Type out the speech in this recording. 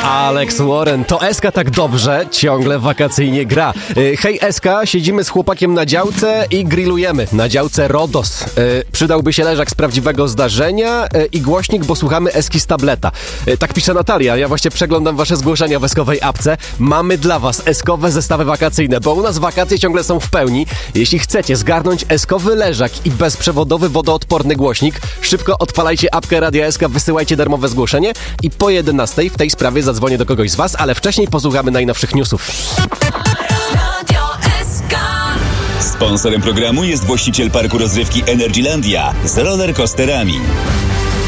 Alex Warren, to Eska tak dobrze ciągle wakacyjnie gra. Hej Eska, siedzimy z chłopakiem na działce i grillujemy. Na działce Rodos. Przydałby się leżak z prawdziwego zdarzenia i głośnik, bo słuchamy Eski z tableta. Tak pisze Natalia, ja właśnie przeglądam wasze zgłoszenia w eskowej apce. Mamy dla was eskowe zestawy wakacyjne, bo u nas wakacje ciągle są w pełni. Jeśli chcecie zgarnąć eskowy leżak i bezprzewodowy wodoodporny głośnik, szybko odpalajcie apkę Radia SK, wysyłajcie darmowe zgłoszenie i po 11 w tej sprawie zadzwonię do kogoś z was, ale wcześniej posłuchamy najnowszych newsów. Sponsorem programu jest właściciel parku rozrywki Energylandia z rollercoasterami.